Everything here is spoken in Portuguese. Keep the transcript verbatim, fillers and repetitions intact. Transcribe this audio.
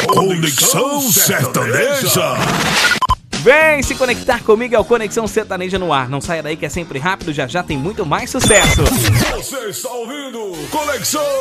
Conexão Sertaneja. Vem se conectar comigo, é o Conexão Sertaneja no ar. Não saia daí que é sempre rápido, já já tem muito mais sucesso. Você está ouvindo Conexão